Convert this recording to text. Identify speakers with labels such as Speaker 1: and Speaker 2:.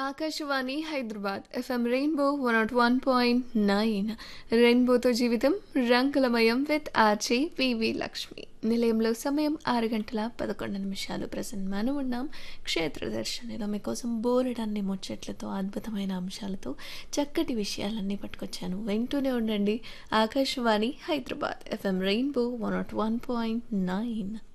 Speaker 1: Akashvani Hyderabad FM rainbow 101.9 రెయిన్బోతో జీవితం రంగులమయం విత్ ఆర్జే వివి లక్ష్మి. నిలయంలో సమయం 6 గంటల 11 నిమిషాలు. ప్రజెంట్ మనం ఉన్నాం క్షేత్ర దర్శనిలో. మీకోసం బోలెడన్ని ముచ్చట్లతో అద్భుతమైన అంశాలతో చక్కటి విషయాలన్నీ పట్టుకొచ్చాను. వింటూనే ఉండండి ఆకాశవాణి హైదరాబాద్ ఎఫ్ఎం రెయిన్బో 101.9.